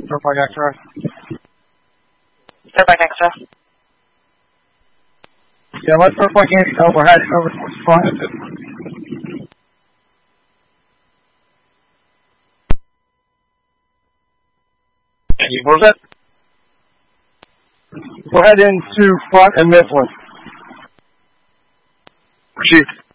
Turnpike Extra. Turnpike Extra. Yeah, let's Turnpike overhead over front. What was that? Go ahead into front and Mifflin. Chief.